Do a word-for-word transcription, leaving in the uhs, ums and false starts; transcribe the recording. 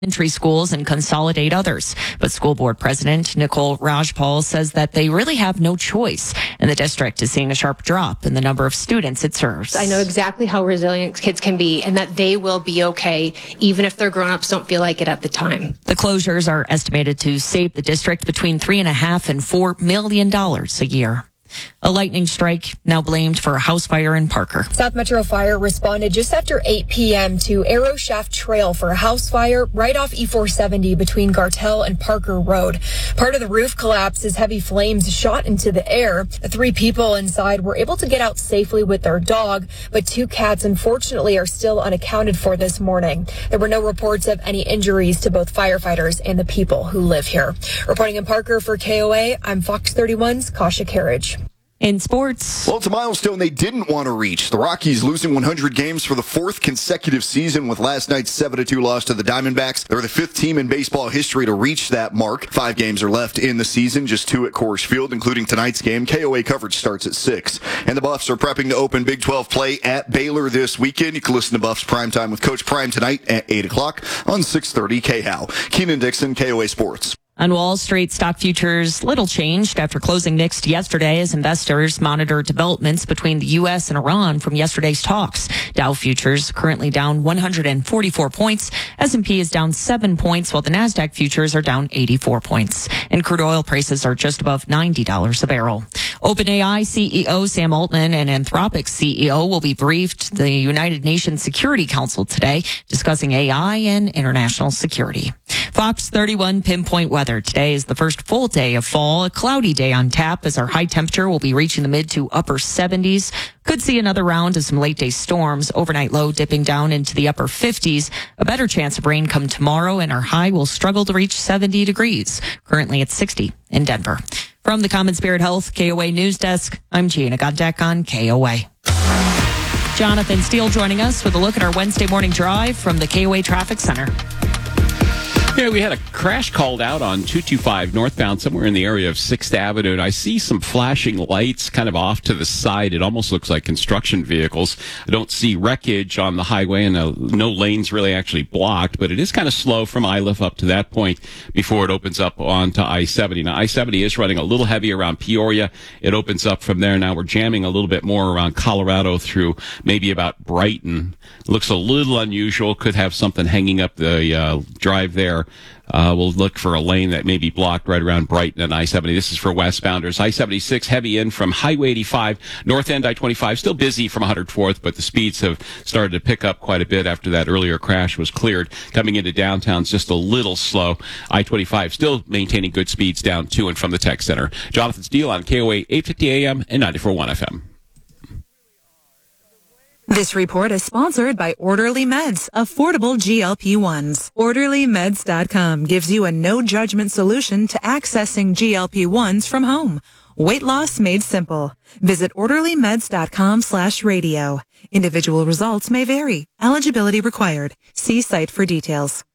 elementary schools and consolidate others. But school board president Nicole Rajpal says that they really have no choice, and the district is seeing a sharp drop in the number of students it serves. I know exactly how resilient kids can be and that they will be okay, even if their grown-ups don't feel like it at the time. The closures are estimated to save the district between three and a half and four million dollars a year. A lightning strike now blamed for a house fire in Parker. South Metro Fire responded just after eight p.m. to Arrow Shaft Trail for a house fire right off E four seventy between Gartell and Parker Road. Part of the roof collapsed as heavy flames shot into the air. The three people inside were able to get out safely with their dog, but two cats unfortunately are still unaccounted for this morning. There were no reports of any injuries to both firefighters and the people who live here. Reporting in Parker for K O A, I'm Fox thirty-one's Kasha Carriage. In sports. Well, it's a milestone they didn't want to reach. The Rockies losing one hundred games for the fourth consecutive season with last night's seven to two loss to the Diamondbacks. They're the fifth team in baseball history to reach that mark. Five games are left in the season, just two at Coors Field, including tonight's game. K O A coverage starts at six. And the Buffs are prepping to open Big twelve play at Baylor this weekend. You can listen to Buffs Primetime with Coach Prime tonight at eight o'clock on six thirty K H O W. Keenan Dixon, K O A Sports. On Wall Street, stock futures little changed after closing mixed yesterday as investors monitor developments between the U S and Iran from yesterday's talks. Dow futures currently down one hundred forty-four points. S and P is down seven points, while the NASDAQ futures are down eighty-four points. And crude oil prices are just above ninety dollars a barrel. OpenAI C E O Sam Altman and Anthropic C E O will be briefed the United Nations Security Council today, discussing A I and international security. Fox thirty-one pinpoint weather. Today is the first full day of fall, a cloudy day on tap as our high temperature will be reaching the mid to upper seventies. Could see another round of some late day storms, overnight low dipping down into the upper fifties. A better chance of rain come tomorrow, and our high will struggle to reach seventy degrees. Currently at sixty in Denver. From the Common Spirit Health K O A News Desk, I'm Gina Goddeck on K O A. Jonathan Steele joining us with a look at our Wednesday morning drive from the K O A Traffic Center. Yeah, we had a crash called out on two twenty-five northbound somewhere in the area of sixth Avenue, and I see some flashing lights kind of off to the side. It almost looks like construction vehicles. I don't see wreckage on the highway, and uh, no lanes really actually blocked, but it is kind of slow from Iliff up to that point before it opens up onto I seventy. Now, I seventy is running a little heavy around Peoria. It opens up from there. Now we're jamming a little bit more around Colorado through maybe about Brighton. Looks a little unusual. Could have something hanging up the uh, drive there. Uh, we'll look for a lane that may be blocked right around Brighton and I seventy. This is for westbounders. I seventy-six heavy in from Highway eighty-five. North End I twenty-five still busy from one hundred fourth, but the speeds have started to pick up quite a bit after that earlier crash was cleared. Coming into downtown's just a little slow. I twenty-five still maintaining good speeds down to and from the Tech Center. Jonathan Steele on K O A eight fifty A M and ninety-four point one F M. This report is sponsored by Orderly Meds, affordable G L P ones. Orderly Meds dot com gives you a no-judgment solution to accessing G L P ones from home. Weight loss made simple. Visit Orderly Meds dot com slash radio. Individual results may vary. Eligibility required. See site for details.